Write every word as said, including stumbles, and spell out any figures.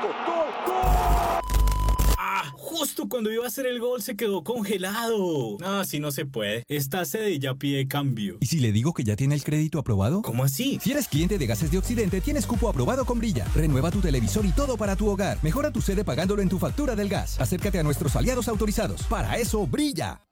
¡Gol! ¡Ah! Justo cuando iba a hacer el gol se quedó congelado. No, así no se puede. Esta sede ya pide cambio. ¿Y si le digo que ya tiene el crédito aprobado? ¿Cómo así? Si eres cliente de Gases de Occidente, tienes cupo aprobado con Brilla. Renueva tu televisor y todo para tu hogar. Mejora tu sede pagándolo en tu factura del gas. Acércate a nuestros aliados autorizados. Para eso, Brilla.